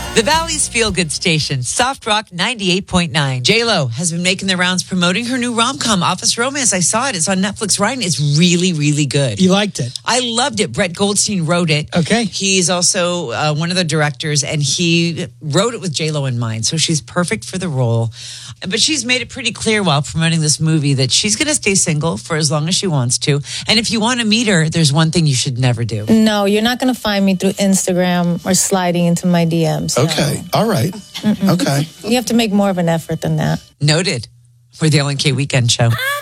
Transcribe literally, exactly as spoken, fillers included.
The Valley's feel-good station, Soft Rock ninety-eight point nine. J-Lo has been making the rounds promoting her new rom-com, Office Romance. I saw it. It's on Netflix. Ryan, it's really, really good. You liked it? I loved it. Brett Goldstein wrote it. Okay. He's also uh, one of the directors, and he wrote it with J-Lo in mind. So she's perfect for the role. But she's made it pretty clear while promoting this movie that she's going to stay single for as long as she wants to. And if you want to meet her, there's one thing you should never do. No, you're not going to find me through Instagram or sliding into my D Ms. Okay. No. All right. Mm-mm. Okay. You have to make more of an effort than that. Noted. We're the L N K Weekend Show.